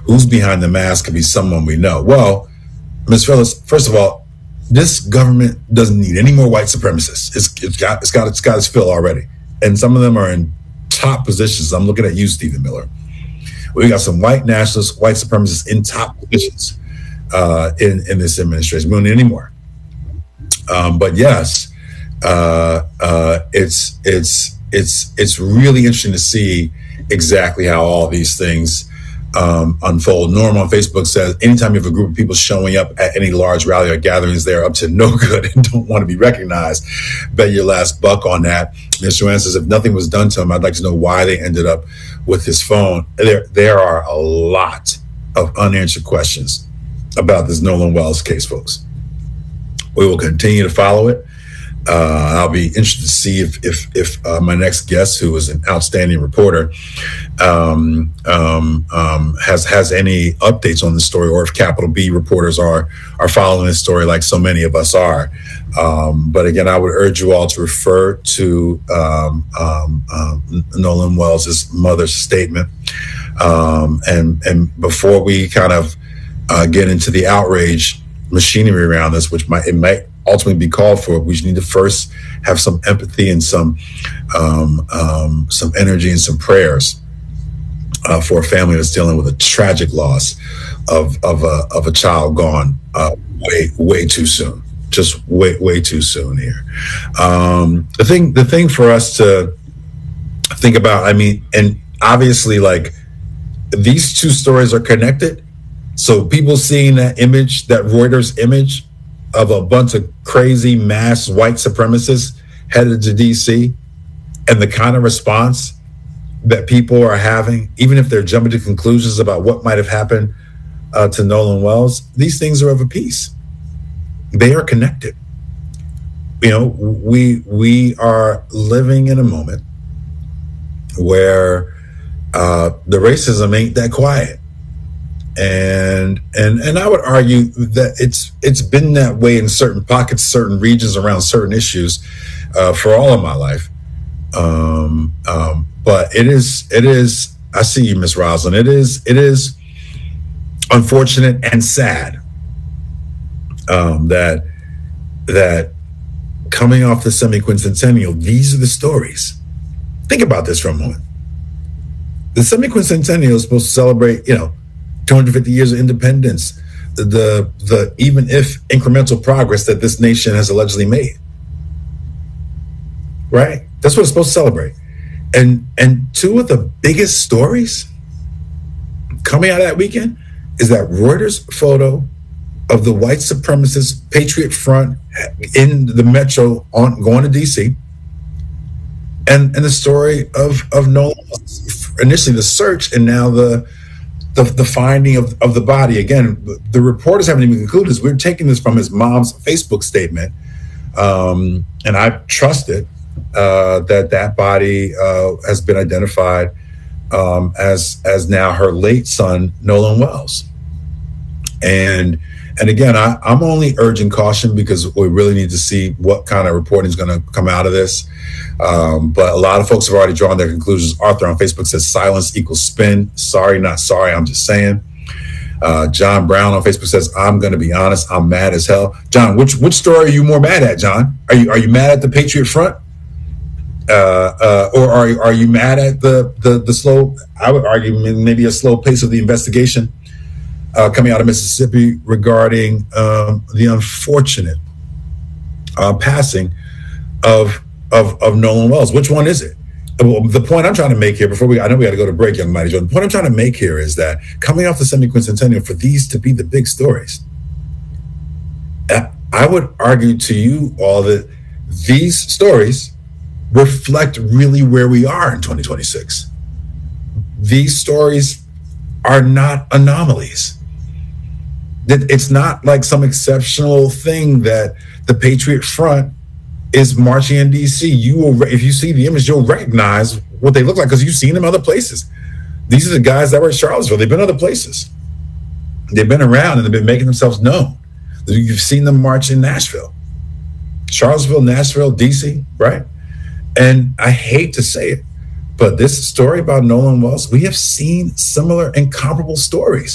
who's behind the mask could be someone we know. Well, Ms. Phyllis, first of all, this government doesn't need any more white supremacists. It's got its fill already, and some of them are in top positions. I'm looking at you, Stephen Miller. We got some white nationalists, white supremacists in top positions in this administration. We don't need any more. But yes, it's really interesting to see exactly how all these things unfold. Norm on Facebook says, anytime you have a group of people showing up at any large rally or gatherings, they're up to no good and don't want to be recognized. Bet your last buck on that. Ms. Joanne says, if nothing was done to him, I'd like to know why they ended up with his phone. There are a lot of unanswered questions about this Nolan Wells case, folks. We will continue to follow it. I'll be interested to see if my next guest, who is an outstanding reporter, has any updates on the story, or if Capital B reporters are following this story like so many of us are. But again, I would urge you all to refer to Nolan Wells' mother's statement. And before we kind of get into the outrage machinery around this, which it might ultimately be called for, we need to first have some empathy and some energy and some prayers for a family that's dealing with a tragic loss of a child gone way too soon, just way too soon here. The thing for us to think about, I mean, and obviously, like, these two stories are connected. So people seeing that image, that Reuters image of a bunch of crazy mass white supremacists headed to DC, and the kind of response that people are having, even if they're jumping to conclusions about what might have happened to Nolan Wells, these things are of a piece. They are connected. You know, we are living in a moment where the racism ain't that quiet. And I would argue that it's been that way in certain pockets, certain regions, around certain issues for all of my life. But it is. I see you, Miss Roslyn. It is unfortunate and sad that coming off the semi-quincentennial, these are the stories. Think about this for a moment. The semi-quincentennial is supposed to celebrate, 250 years of independence, the even if incremental progress that this nation has allegedly made. Right? That's what it's supposed to celebrate. And two of the biggest stories coming out of that weekend is that Reuters photo of the white supremacist Patriot Front in the metro going to DC, and the story of Nolan, initially the search, and now the finding of the body. Again, the reporters haven't even concluded this. We're taking this from his mom's Facebook statement, and I trust it that body has been identified as now her late son, Nolan Wells. And again, I'm only urging caution because we really need to see what kind of reporting is going to come out of this. But a lot of folks have already drawn their conclusions. Arthur on Facebook says silence equals spin. Sorry, not sorry. I'm just saying. John Brown on Facebook says, I'm going to be honest, I'm mad as hell. John, which story are you more mad at, John? Are you mad at the Patriot Front? Or are you mad at the slow, I would argue maybe a slow pace of the investigation coming out of Mississippi regarding the unfortunate passing of Nolan Wells? Which one is it? The point I'm trying to make here, I know we got to go to break, young Mighty Joe. The point I'm trying to make here is that coming off the semi-quincentennial, for these to be the big stories, I would argue to you all that these stories reflect really where we are in 2026. These stories are not anomalies. It's not like some exceptional thing that the Patriot Front is marching in DC. If you see the image, you'll recognize what they look like because you've seen them other places. These are the guys that were at Charlottesville. They've been other places. They've been around and they've been making themselves known. You've seen them march in Nashville, Charlottesville, Nashville, DC, right? And I hate to say it, but this story about Nolan Wells, we have seen similar and comparable stories